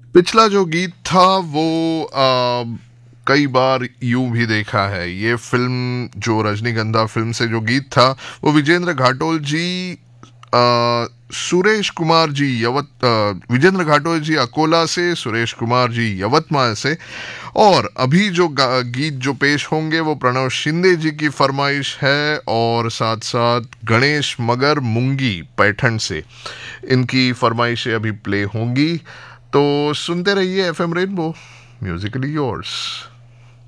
पिछला जो गीत था वो कई बार यूं भी देखा है। ये फिल्म जो रजनीगंधा फिल्म से जो गीत था वो विजेंद्र घाटोल जी, सुरेश कुमार जी विजेंद्र घाटोल जी अकोला से, सुरेश कुमार जी यवतमाल से। और अभी जो गीत जो पेश होंगे वो प्रणव शिंदे जी की फरमाइश है, और साथ साथ गणेश मगर मुंगी पैठण से इनकी फरमाइशें अभी प्ले होंगी। तो सुनते रहिए एफएम रेनबो, म्यूजिकली योर्स।